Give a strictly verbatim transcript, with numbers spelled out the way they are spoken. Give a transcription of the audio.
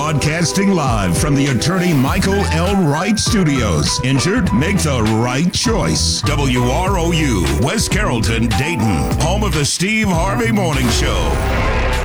Broadcasting live from the attorney Michael L. Wright Studios. Injured? Make the right choice. W R O U, West Carrollton, Dayton, home of the Steve Harvey Morning Show.